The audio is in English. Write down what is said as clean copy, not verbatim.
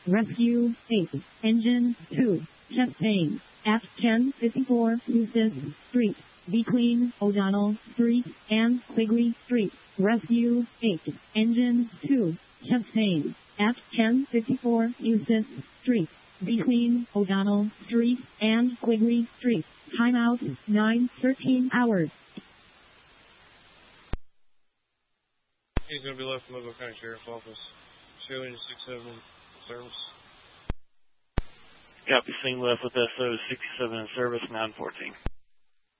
Rescue 8. Engine 2. Chest pain. At 1054 Eustis Street. Between O'Donnell Street and Quigley Street. Rescue 8. Engine 2. Chest pain. At 1054 Eustis Street. Between O'Donnell Street and Quigley Street. Timeout 9:13 hours. He's going to be left from Mobile County Sheriff's Office. Showing 67 service. Copy, scene left with SO 67 in service, 914.